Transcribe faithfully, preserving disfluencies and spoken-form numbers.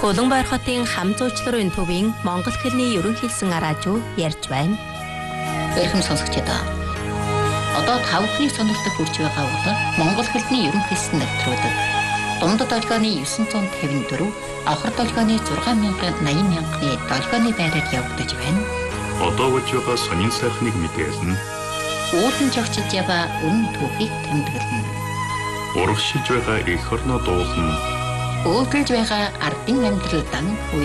Улаанбаяр хотын хам зуучларын төвийн монгол хэлний ерөнхий хэлсэн араажуу ярьж байна. Эрхэм сонсогчдоо. Одоо тавхны сонирхолтой хүрч байгаа бол монгол хэлний ерөнхий хэлсэн нэвтрүүлэг. Дундад долгионы дев'ятсот тавин дөрөв, авхар долгионы зургаан мянган найман мянганы долгионы байраар явагдаж байна. Одоо болж байгаа сонин сайхныг мэдээлнэ. Уулын жагчиж яваа үнэн түүхийг тэмдэглэнэ. Урагшилж байгаа эх орноо дуулна. Өөдөлж байгаа ардын амьдрал дан